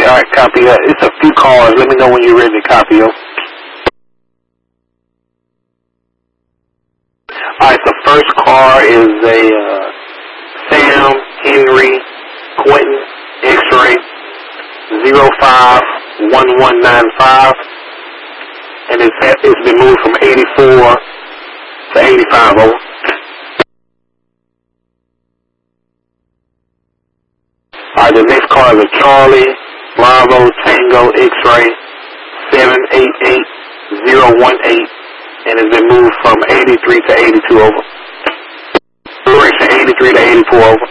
Alright, copy. It's a few cars. Let me know when you're ready to copy them. Alright, the first car is a Sam Henry Quentin X-Ray 051195, and it's been moved from 84 to 85 over. Alright, the next car is a Charlie Bravo Tango X-Ray 788018, and it's been moved from 83 to 82 over. Direction 83 to 84 over.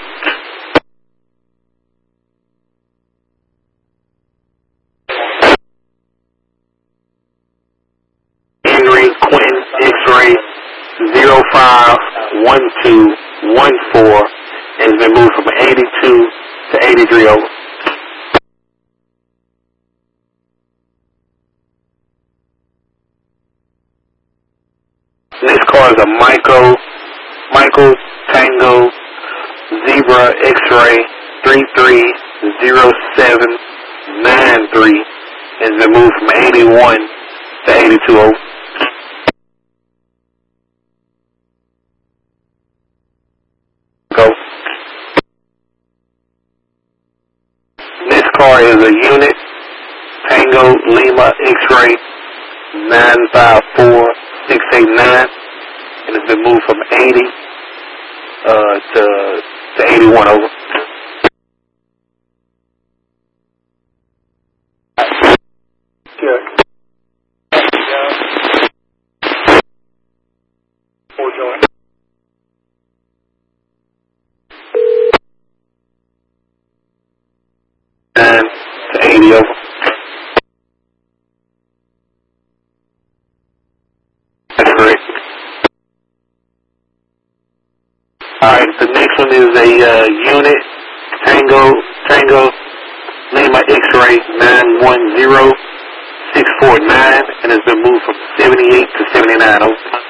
Henry Quentin X-Ray 051214, and it's been moved from 82 to 83 over. Next car is a Michael Tango Zebra X-Ray 330793, and it's been moved from 81 to 82 over. Go. Next car is a Unit Tango Lima X-Ray 954689, and it's been moved from 80 to 81 over. Good. And to 80 over. That's correct. Alright, the next one is a Unit Tango Lima X-Ray 910649, and it's been moved from 78 to 79 over.